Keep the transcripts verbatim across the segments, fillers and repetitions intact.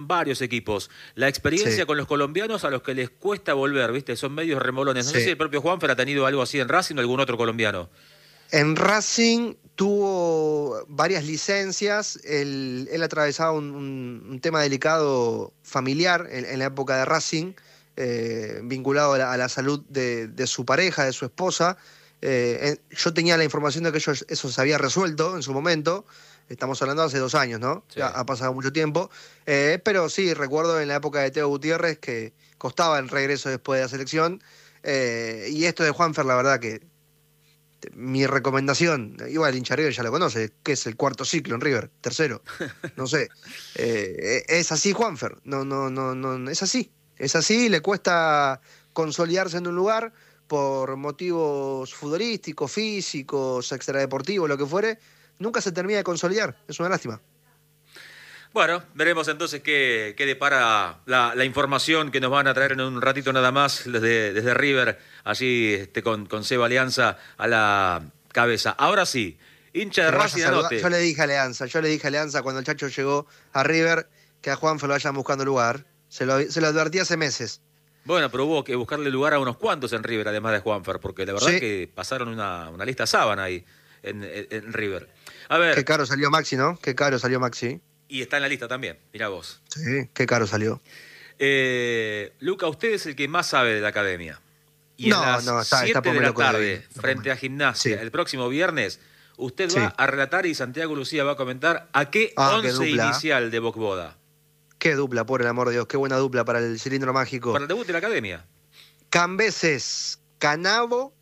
varios equipos. La experiencia Sí, con los colombianos a los que les cuesta volver, ¿viste? Son medios remolones. No sé si sí. el propio Juanfer ha tenido algo así en Racing o algún otro colombiano. En Racing tuvo varias licencias. Él, él atravesaba un, un- un tema delicado familiar en, en la época de Racing, eh, vinculado a la, a la salud de, de su pareja, de su esposa. Eh, en- yo tenía la información de que ellos- eso se había resuelto en su momento. Estamos hablando de hace dos años, ¿no? Sí. Ya ha pasado mucho tiempo. Eh, pero sí, recuerdo en la época de Teo Gutiérrez que costaba el regreso después de la selección. Eh, y esto de Juanfer, la verdad que mi recomendación, igual el hincha River ya lo conoce, que es el cuarto ciclo en River, tercero, no sé. Eh, es así Juanfer, no, no, no, no, es así, es así, le cuesta consolidarse en un lugar por motivos futbolísticos, físicos, extradeportivos, lo que fuere, nunca se termina de consolidar, es una lástima. Bueno, veremos entonces qué, qué depara la, la información que nos van a traer en un ratito nada más desde, desde River, allí este, con, con Seba Alianza a la cabeza. Ahora sí, hincha de Que lo vaya a Racing, saludar. Yo anote. le dije a Alianza, yo le dije a Alianza cuando el Chacho llegó a River que a Juanfer lo vayan buscando lugar. Se lo, se lo advertí hace meses. Bueno, pero hubo que buscarle lugar a unos cuantos en River, además de Juanfer, porque la verdad Sí, que pasaron una, una lista sábana ahí en, en- en River. A qué ver, caro salió Maxi, ¿no? Qué caro salió Maxi. y está en la lista también, mirá vos. Sí, qué caro salió. Eh, Luca, usted es el que más sabe de la academia. Y en No, las no, está, está siete de la Pomelo Coelho. tarde, Está frente Pomelo. a Gimnasia, Sí, el próximo viernes, usted va sí. a relatar y Santiago Lucía va a comentar a qué Ah, qué once dupla. inicial de Bocboda. Qué dupla, por el amor de Dios. Qué buena dupla para el cilindro Para mágico. el debut de la academia. Cambeses, Canavo,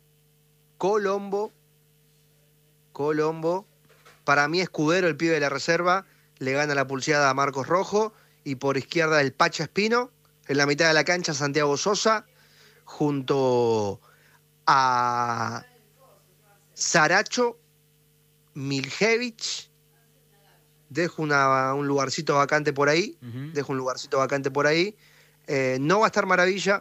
Colombo, Colombo. Para mí, Escudero, el pibe de la reserva, le gana la pulseada a Marcos Rojo. Y por izquierda, el Pacha Espino. En la mitad de la cancha, Santiago Sosa. Junto a Saracho, Miljevich. Dejo una- un lugarcito vacante por ahí. Ujú. Dejo un lugarcito vacante por ahí. Eh, no va a estar Maravilla.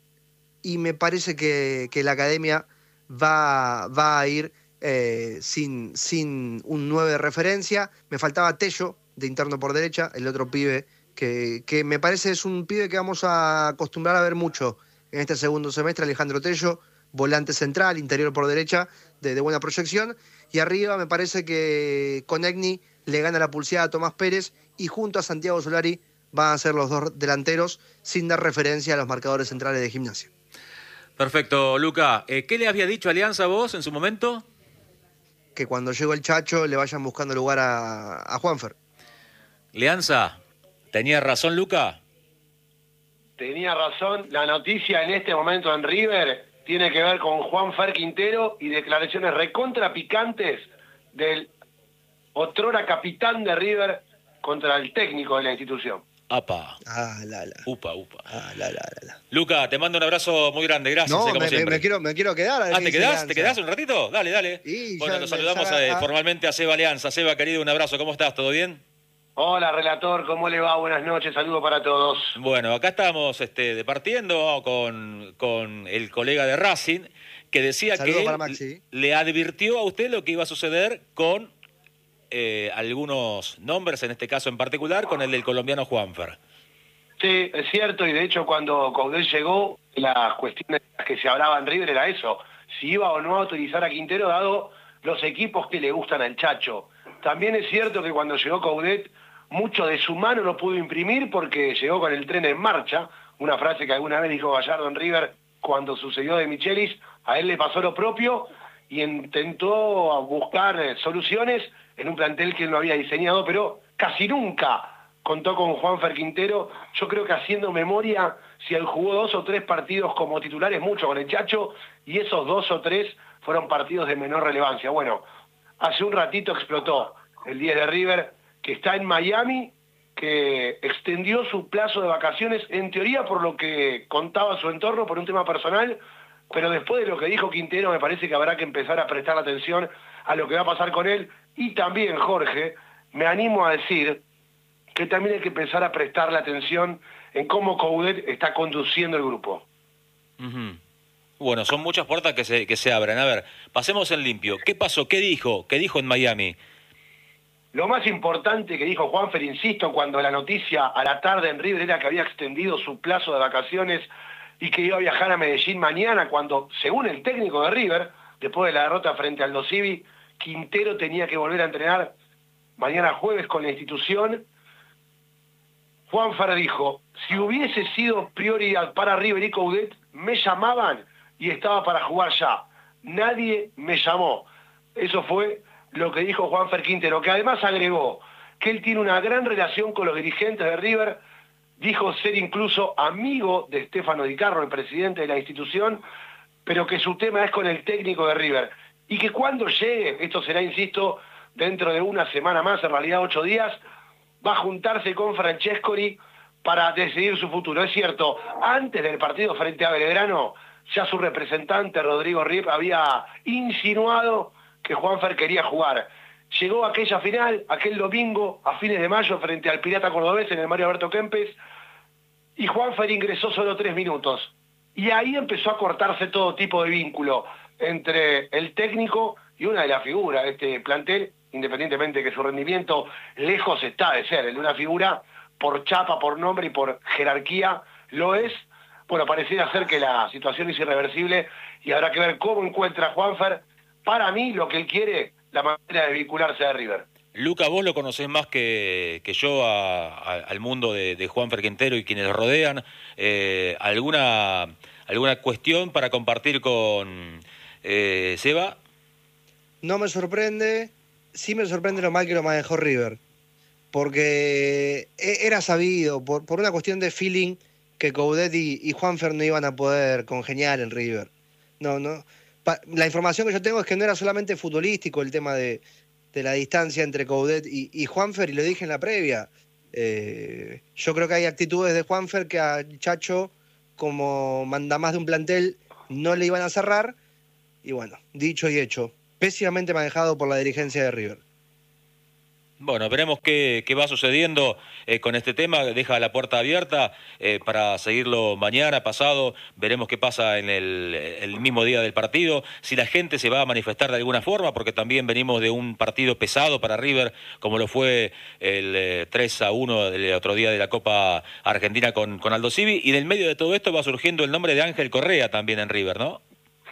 Y me parece que, que la academia va, va a ir eh, sin, sin un nueve de referencia. Me faltaba Tello, de interno por derecha, el otro pibe, que, que me parece es un pibe que vamos a acostumbrar a ver mucho en este segundo semestre, Alejandro Tello, volante central, interior por derecha, de, de buena proyección. Y arriba me parece que Conegni le gana la pulseada a Tomás Pérez y junto a Santiago Solari van a ser los dos delanteros sin dar referencia a los marcadores centrales de Gimnasia. Perfecto, Luca. Eh, ¿qué le había dicho Alianza a vos en su momento? Que cuando llegó el Chacho le vayan buscando lugar a, a Juanfer. Alianza, ¿tenía razón Luca? Tenía razón, la noticia en este momento en River tiene que ver con Juanfer Quintero y declaraciones recontra picantes del otrora capitán de River contra el técnico de la institución. Apa, Ah, la, la. upa, upa. Ah, la, la, la, la. Luca, te mando un abrazo muy grande, gracias, No, eh, como me, me- siempre. me quiero, me quiero quedar. A ver Ah, qué ¿te dice quedás? Lanza. ¿Te quedás un ratito? Dale, dale. Y Bueno, ya nos me- saludamos ya- eh, ah. formalmente a Seba Alianza. Seba, querido, un abrazo. ¿Cómo estás? ¿Todo bien? Hola, relator, ¿cómo le va? Buenas noches, saludo para todos. Bueno, acá estamos este, departiendo con, con el colega de Racing que decía Saludo que para él Maxi. le advirtió a usted lo que iba a suceder con eh, algunos nombres, en este caso en particular, con el del colombiano Juanfer. Sí, es cierto, y de hecho cuando Coudet llegó, las cuestiones de las que se hablaba en River era eso, si iba o no a utilizar a Quintero dado los equipos que le gustan al Chacho. También es cierto que cuando llegó Coudet, mucho de su mano no pudo imprimir porque llegó con el tren en marcha, una frase que alguna vez dijo Gallardo en River cuando sucedió de Michelis, a él le pasó lo propio y intentó buscar eh, soluciones en un plantel que él no había diseñado, pero casi nunca contó con Juanfer Quintero. Yo creo que haciendo memoria, si él jugó dos o tres partidos como titular es mucho con el Chacho, y esos dos o tres fueron partidos de menor relevancia. Bueno, hace un ratito explotó el diez de River, que está en Miami, que extendió su plazo de vacaciones, en teoría por lo que contaba su entorno, por un tema personal, pero después de lo que dijo Quintero me parece que habrá que empezar a prestar atención a lo que va a pasar con él. Y también, Jorge, me animo a decir que también hay que empezar a prestarle atención en cómo Coudet está conduciendo el grupo. Ujú. Bueno, son muchas puertas que se, que se abren. A ver, pasemos en limpio. ¿Qué pasó? ¿Qué dijo? ¿Qué dijo en Miami? Lo más importante que dijo Juanfer, insisto, cuando la noticia a la tarde en River era que había extendido su plazo de vacaciones y que iba a viajar a Medellín mañana, cuando, según el técnico de River, después de la derrota frente al Aldosivi, Quintero tenía que volver a entrenar mañana jueves con la institución. Juanfer dijo, si hubiese sido prioridad para River y Coudet, me llamaban y estaba para jugar ya. Nadie me llamó. Eso fue lo que dijo Juanfer Quintero, que además agregó que él tiene una gran relación con los dirigentes de River, dijo ser incluso amigo de Stefano Di Carlo, el presidente de la institución, pero que su tema es con el técnico de River. Y que cuando llegue, esto será, insisto, dentro de una semana más, en realidad ocho días, va a juntarse con Francescoli para decidir su futuro. Es cierto, antes del partido frente a Belgrano, ya su representante, Rodrigo Riep, había insinuado que Juanfer quería jugar. Llegó aquella final, aquel domingo, a fines de mayo, frente al Pirata Cordobés en el Mario Alberto Kempes, y Juanfer ingresó solo tres minutos. Y ahí empezó a cortarse todo tipo de vínculo entre el técnico y una de las figuras de este plantel, independientemente de que su rendimiento lejos está de ser el de una figura por chapa, por nombre y por jerarquía, lo es. Bueno, pareciera ser que la situación es irreversible y habrá que ver cómo encuentra Juanfer. Para mí, lo que él quiere, la manera de vincularse a River. Luca, vos lo conocés más que, que yo a, a, al mundo de, de Juanfer Quintero y quienes lo rodean. Eh, ¿alguna, ¿Alguna cuestión para compartir con eh, Seba? No me sorprende, sí me sorprende lo mal que lo manejó River, porque era sabido, por, por una cuestión de feeling, que Coudet y, y Juanfer no iban a poder congeniar en River. No, no. Pa, la información que yo tengo es que no era solamente futbolístico el tema de, de la distancia entre Coudet y, y Juanfer, y lo dije en la previa. Eh, yo creo que hay actitudes de Juanfer que a Chacho, como manda más de un plantel, no le iban a cerrar, y bueno, dicho y hecho, pésimamente manejado por la dirigencia de River. Bueno, veremos qué, qué va sucediendo eh, con este tema. Deja la puerta abierta eh, para seguirlo mañana, pasado. Veremos qué pasa en el, el mismo día del partido. Si la gente se va a manifestar de alguna forma, porque también venimos de un partido pesado para River, como lo fue el eh, tres a uno del otro día de la Copa Argentina con, con Aldosivi. Y en el medio de todo esto va surgiendo el nombre de Ángel Correa también en River, ¿no?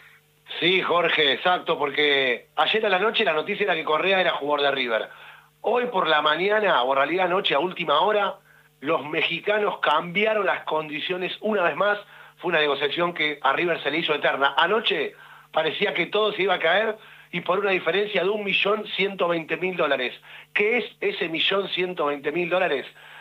Sí, Jorge, exacto, porque ayer a la noche la noticia era que Correa era jugador de River. Hoy por la mañana, o en realidad anoche a última hora, los mexicanos cambiaron las condiciones una vez más. Fue una negociación que a River se le hizo eterna. Anoche parecía que todo se iba a caer y por una diferencia de un millón ciento veinte mil dólares. ¿Qué es ese millón ciento veinte mil dólares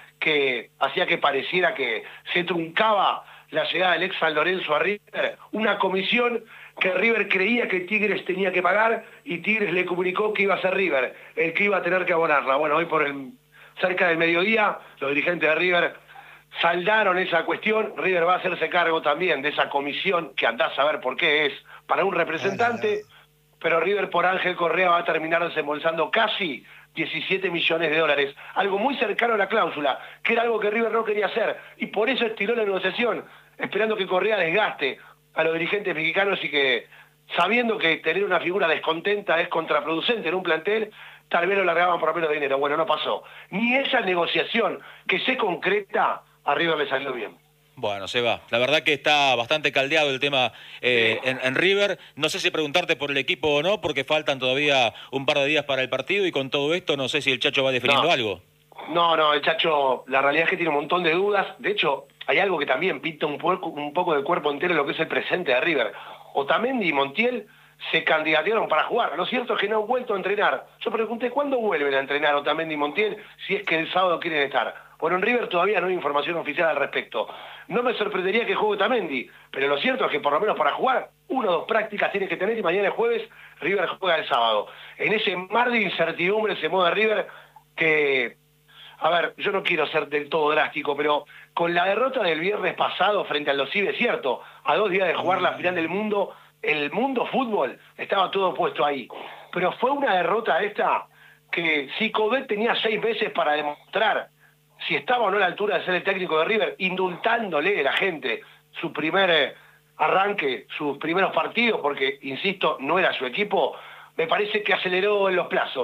que hacía que pareciera que se truncaba la llegada del ex San Lorenzo a River? Una comisión que River creía que Tigres tenía que pagar y Tigres le comunicó que iba a ser River el que iba a tener que abonarla. Bueno, hoy por el cerca del mediodía los dirigentes de River saldaron esa cuestión. River va a hacerse cargo también de esa comisión que andás a saber por qué es para un representante, pero River por Ángel Correa va a terminar desembolsando casi diecisiete millones de dólares, algo muy cercano a la cláusula, que era algo que River no quería hacer, y por eso estiró la negociación, esperando que Correa desgaste a los dirigentes mexicanos y que, sabiendo que tener una figura descontenta es contraproducente en un plantel, tal vez lo largaban por menos dinero. Bueno, no pasó. Ni esa negociación que se concreta, a River le salió bien. Bueno, Seba, la verdad que está bastante caldeado el tema eh, en, en River. No sé si preguntarte por el equipo o no, porque faltan todavía un par de días para el partido y con todo esto no sé si el Chacho va definiendo no. algo. No, no, el Chacho, la realidad es que tiene un montón de dudas. De hecho, hay algo que también pinta un, puerco, un poco de cuerpo entero en lo que es el presente de River. Otamendi y Montiel se candidatearon para jugar. Lo cierto es que no han vuelto a entrenar. Yo pregunté, ¿cuándo vuelven a entrenar Otamendi y Montiel si es que el sábado quieren estar? Bueno, en River todavía no hay información oficial al respecto. No me sorprendería que juegue Otamendi, pero lo cierto es que por lo menos para jugar, una o dos prácticas tiene que tener y mañana es jueves, River juega el sábado. En ese mar de incertidumbre se mueve River que... A ver, yo no quiero ser del todo drástico, pero con la derrota del viernes pasado frente al Aldosivi, es cierto, a dos días de jugar la final del mundo, el mundo fútbol estaba todo puesto ahí. Pero fue una derrota esta que si Coudet tenía seis meses para demostrar si estaba o no a la altura de ser el técnico de River, indultándole a la gente su primer arranque, sus primeros partidos, porque, insisto, no era su equipo, me parece que aceleró en los plazos.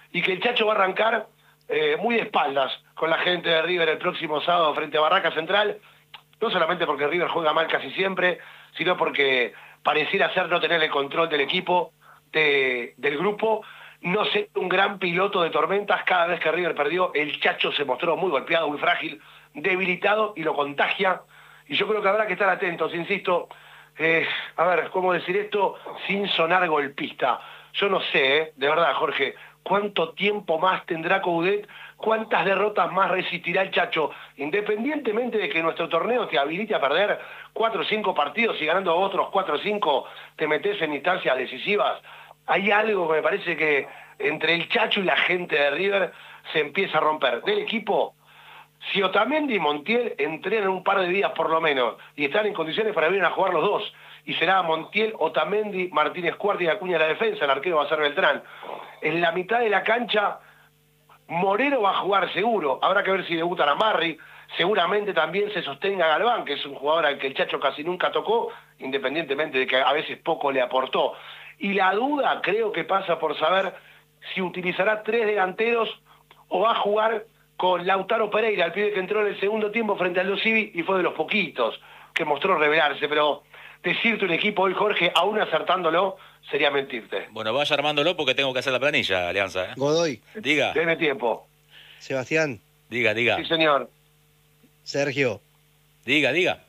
y que el Chacho va a arrancar eh, muy de espaldas con la gente de River el próximo sábado frente a Barraca Central, no solamente porque River juega mal casi siempre, sino porque pareciera ser no tener el control del equipo, de, del grupo, no ser un gran piloto de tormentas. Cada vez que River perdió, el Chacho se mostró muy golpeado, muy frágil, debilitado, y lo contagia, y yo creo que habrá que estar atentos, insisto, eh, a ver, ¿cómo decir esto sin sonar golpista? Yo no sé, eh, de verdad, Jorge, ¿cuánto tiempo más tendrá Coudet? ¿Cuántas derrotas más resistirá el Chacho? Independientemente de que nuestro torneo te habilite a perder cuatro o cinco partidos y ganando otros cuatro o cinco te metes en instancias decisivas, hay algo que me parece que entre el Chacho y la gente de River se empieza a romper. Del equipo, si Otamendi y Montiel entrenan un par de días por lo menos y están en condiciones para venir a jugar los dos, y será Montiel, Otamendi, Martínez Cuarta y Acuña en la defensa, el arquero va a ser Beltrán. En la mitad de la cancha, Moreno va a jugar seguro, habrá que ver si debuta Ramarri, seguramente también se sostenga Galván, que es un jugador al que el Chacho casi nunca tocó, independientemente de que a veces poco le aportó. Y la duda creo que pasa por saber si utilizará tres delanteros o va a jugar con Lautaro Pereira, el pibe que entró en el segundo tiempo frente al Aldo Civi y fue de los poquitos que mostró revelarse, pero decirte un equipo hoy, Jorge, aún acertándolo, sería mentirte. Bueno, vaya armándolo porque tengo que hacer la planilla, Alianza. ¿eh? Godoy. Diga. Deme tiempo. Sebastián. Diga, diga. Sí, señor. Sergio. Diga, diga.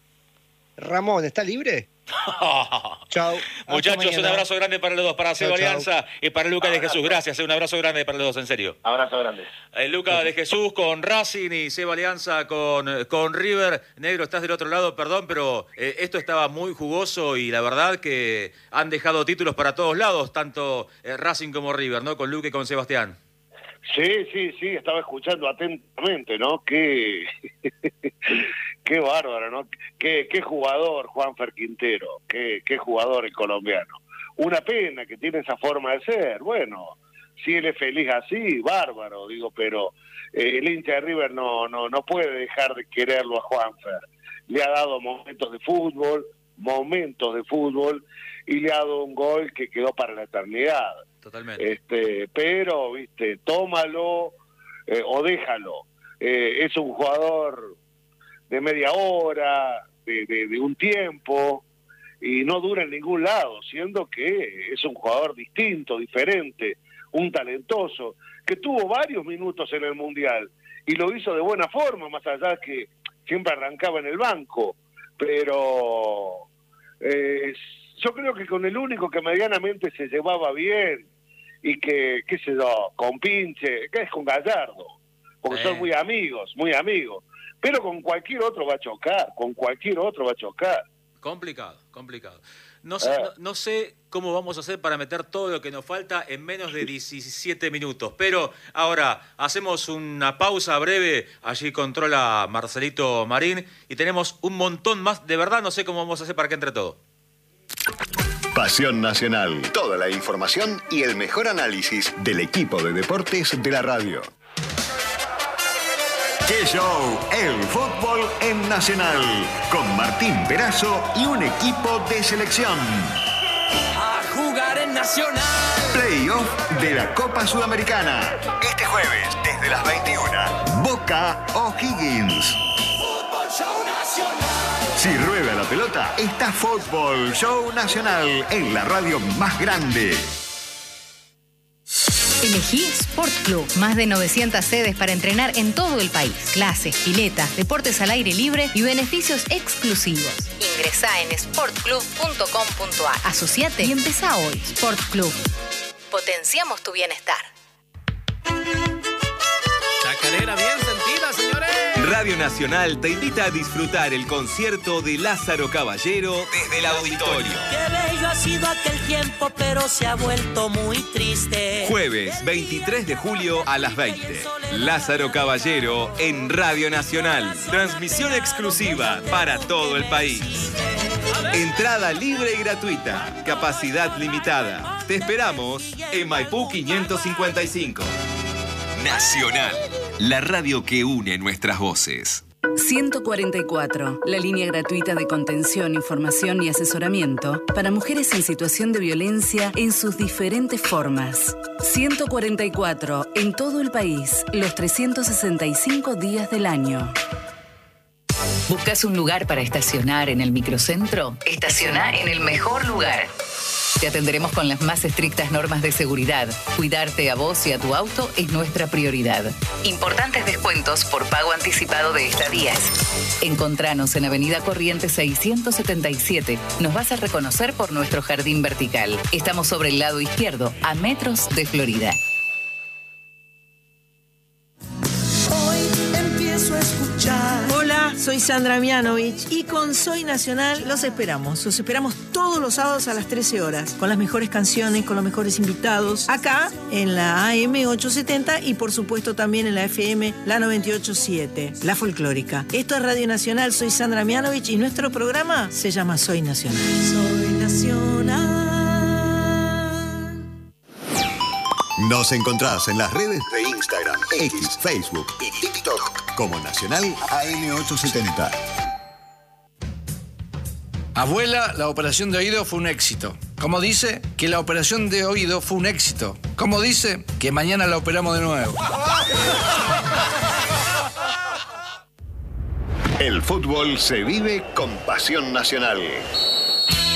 Ramón, ¿está libre? Chao. Muchachos, un abrazo grande para los dos, para Seba Alianza y para Lucas de Jesús. Gracias, un abrazo grande para los dos, en serio. Abrazo grande. Eh, Lucas de Jesús con Racing y Seba Alianza con, con River. Negro, estás del otro lado, perdón, pero eh, esto estaba muy jugoso y la verdad que han dejado títulos para todos lados, tanto eh, Racing como River, ¿no? Con Luque y con Sebastián. Sí, sí, sí, estaba escuchando atentamente, ¿no? Qué, qué bárbaro, ¿no? Qué, qué jugador Juanfer Quintero, qué, qué jugador el colombiano. Una pena que tiene esa forma de ser, bueno, si él es feliz así, bárbaro, digo, pero eh, el hincha de River no, no, no puede dejar de quererlo a Juanfer. Le ha dado momentos de fútbol, momentos de fútbol, y le ha dado un gol que quedó para la eternidad. Totalmente. Este, pero, viste, tómalo eh, o déjalo. Eh, es un jugador de media hora, de, de, de un tiempo, y no dura en ningún lado, siendo que es un jugador distinto, diferente, un talentoso, que tuvo varios minutos en el Mundial, y lo hizo de buena forma, más allá de que siempre arrancaba en el banco, pero eh, yo creo que con el único que medianamente se llevaba bien, y que, qué sé yo, con Pinche, que es con Gallardo, porque eh. son muy amigos, muy amigos, pero con cualquier otro va a chocar, con cualquier otro va a chocar. Complicado, complicado. No sé, eh. no, no sé cómo vamos a hacer para meter todo lo que nos falta en menos de diecisiete minutos, pero ahora hacemos una pausa breve, allí controla Marcelito Marín, y tenemos un montón más, de verdad no sé cómo vamos a hacer para que entre todo. Pasión Nacional. Toda la información y el mejor análisis del equipo de deportes de la radio. ¡Qué show! El fútbol en Nacional. Con Martín Perazo y un equipo de selección. A jugar en Nacional. Playoff de la Copa Sudamericana. Este jueves, desde las veintiuna. Boca O'Higgins. Fútbol Show Nacional. Si rueda la pelota, está Fútbol Show Nacional en la radio más grande. Elegí Sport Club. Más de novecientas sedes para entrenar en todo el país. Clases, piletas, deportes al aire libre y beneficios exclusivos. Ingresá en sport club punto com punto a r. Asociate y empezá hoy. Sport Club. Potenciamos tu bienestar. Chacarera bien sentida, señores. Radio Nacional te invita a disfrutar el concierto de Lázaro Caballero desde el auditorio. Qué bello ha sido aquel tiempo, pero se ha vuelto muy triste. Jueves veintitrés de julio a las veinte. Lázaro Caballero en Radio Nacional. Transmisión exclusiva para todo el país. Entrada libre y gratuita. Capacidad limitada. Te esperamos en Maipú quinientos cincuenta y cinco. Nacional, la radio que une nuestras voces. ciento cuarenta y cuatro, la línea gratuita de contención, información y asesoramiento para mujeres en situación de violencia en sus diferentes formas. ciento cuarenta y cuatro, en todo el país, los trescientos sesenta y cinco días del año. ¿Buscas un lugar para estacionar en el microcentro? Estaciona en el mejor lugar. Te atenderemos con las más estrictas normas de seguridad. Cuidarte a vos y a tu auto es nuestra prioridad. Importantes descuentos por pago anticipado de estadías. Encontranos en Avenida Corrientes seiscientos setenta y siete. Nos vas a reconocer por nuestro jardín vertical. Estamos sobre el lado izquierdo, a metros de Florida. A escuchar. Hola, soy Sandra Mianovich y con Soy Nacional los esperamos. Los esperamos todos los sábados a las trece horas, con las mejores canciones, con los mejores invitados, acá en la A M ochocientos setenta y por supuesto también en la F M, la noventa y ocho punto siete, la folclórica. Esto es Radio Nacional, soy Sandra Mianovich y nuestro programa se llama Soy Nacional. Soy Nacional. Nos encontrás en las redes de Instagram, X, Facebook y TikTok como Nacional A M ochocientos setenta. Abuela, la operación de oído fue un éxito. Como dice, que la operación de oído fue un éxito. Como dice, que mañana la operamos de nuevo. El fútbol se vive con Pasión Nacional.